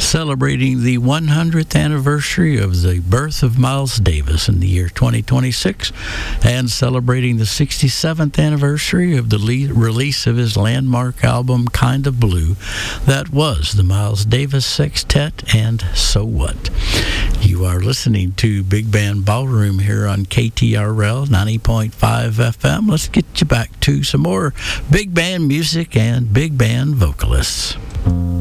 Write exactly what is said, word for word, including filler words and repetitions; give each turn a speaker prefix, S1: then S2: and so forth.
S1: celebrating the one hundredth anniversary of the birth of Miles Davis in the year twenty twenty-six, and celebrating the sixty-seventh anniversary of the le- release of his landmark album, Kind of Blue. That was the Miles Davis Sextet and So What. You are listening to Big Band Ballroom here on K T R L ninety point five F M. Let's get you back to some more big band music and big band vocalists.